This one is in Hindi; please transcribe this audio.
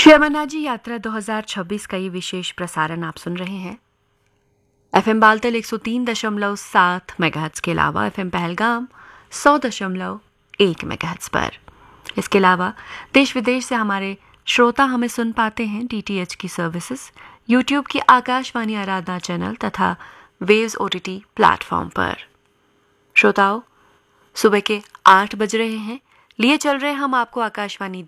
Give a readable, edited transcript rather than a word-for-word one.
श्री अमरनाथ जी यात्रा 2026 का ये विशेष प्रसारण आप सुन रहे हैं एफएम बालतल 103.7 मेगाहर्ट्ज के अलावा एफएम पहलगाम 100.1 मेगाहर्ट्ज पर। इसके अलावा देश विदेश से हमारे श्रोता हमें सुन पाते हैं डीटीएच की सर्विसेज, यूट्यूब की आकाशवाणी आराधना चैनल तथा वेव्स ओटीटी प्लेटफॉर्म पर। श्रोताओं, सुबह के 8 बज रहे हैं, लिए चल रहे हम आपको आकाशवाणी